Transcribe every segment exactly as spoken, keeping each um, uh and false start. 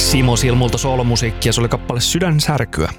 Simo Silmulta soolomusiikkia, se oli kappale Sydänsärkyä.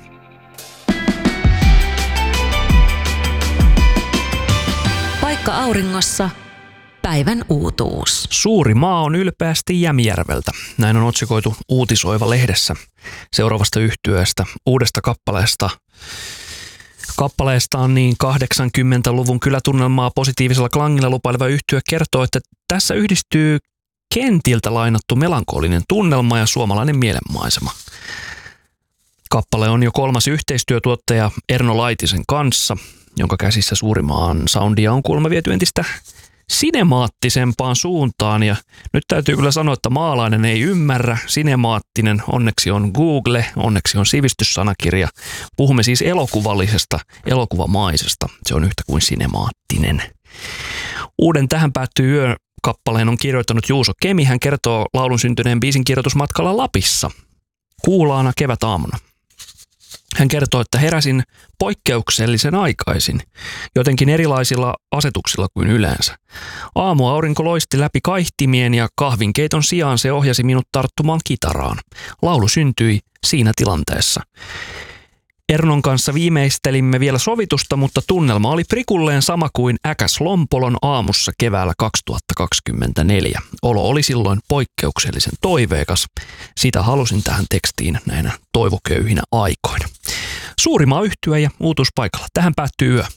Paikka auringossa. Päivän uutuus. Suuri maa on ylpeästi Jämijärveltä. Näin on otsikoitu Uutisoiva lehdessä seuraavasta yhtyeestä, uudesta kappaleesta. Kappaleesta on niin kahdeksankymmentäluvun kylätunnelmaa positiivisella klangilla lupaileva yhtye kertoo, että tässä yhdistyy kentiltä lainattu melankolinen tunnelma ja suomalainen mielenmaisema. Kappale on jo kolmas yhteistyötuottaja Erno Laitisen kanssa, jonka käsissä Suurimaan soundia on kuulemma viety entistä sinemaattisempaan suuntaan. Ja nyt täytyy kyllä sanoa, että maalainen ei ymmärrä. Sinemaattinen, onneksi on Google, onneksi on sivistyssanakirja. Puhumme siis elokuvallisesta, elokuvamaisesta. Se on yhtä kuin sinemaattinen. Uuden Tähän päättyy yö -kappaleen on kirjoittanut Juuso Kemi. Hän kertoo laulun syntyneen biisin kirjoitusmatkalla Lapissa kuulaana kevätaamuna. Hän kertoo, että heräsin poikkeuksellisen aikaisin, jotenkin erilaisilla asetuksilla kuin yleensä. Aamuaurinko loisti läpi kaihtimien ja kahvinkeiton sijaan se ohjasi minut tarttumaan kitaraan. Laulu syntyi siinä tilanteessa. Ernon kanssa viimeistelimme vielä sovitusta, mutta tunnelma oli prikulleen sama kuin Äkäs Lompolon aamussa keväällä kaksituhattakaksikymmentäneljä. Olo oli silloin poikkeuksellisen toiveikas. Sitä halusin tähän tekstiin näinä toivoköyhinä aikoina. Suurimaa yhtye ja uutuuspaikalla. Tähän päättyy yö.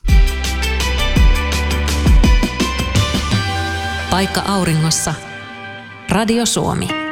Paikka auringossa. Radio Suomi.